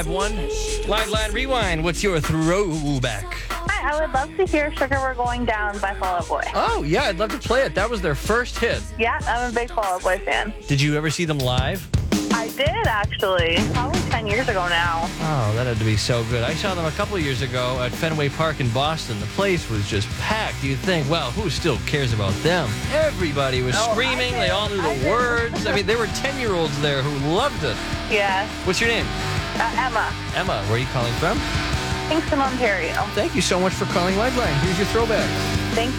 One Liveline Rewind. What's your throwback? Hi, I would love to hear Sugar We're Going Down by Fall Out Boy. Oh, yeah, I'd love to play it. That was their first hit. Yeah, I'm a big Fall Out Boy fan. Did you ever see them live? I did, actually. Probably 10 years ago now. Oh, that had to be so good. I saw them a couple of years ago at Fenway Park in Boston. The place was just packed. You'd think, well, who still cares about them? Everybody was screaming. They all knew the words. I mean, there were 10-year-olds there who loved it. Yeah. What's your name? Emma. Emma. Where are you calling from? Kingston, Ontario. Thank you so much for calling Liveline. Here's your throwback. Thank